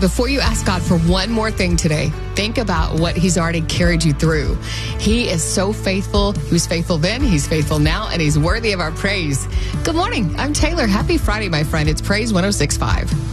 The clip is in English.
before you ask God for one more thing today, think about what he's already carried you through. He is so faithful. He was faithful then, he's faithful now, and he's worthy of our praise. Good morning. I'm Taylor. Happy Friday, my friend. It's Praise 106.5.